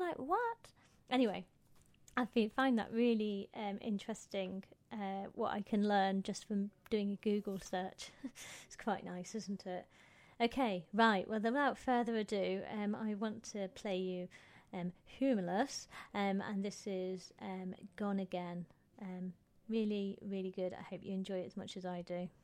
like, what? Anyway, find that really interesting, what I can learn just from doing a Google search. It's quite nice, isn't it? Okay, right. Well, without further ado, I want to play you Humorless, and this is Gone Again. Really, really good. I hope you enjoy it as much as I do.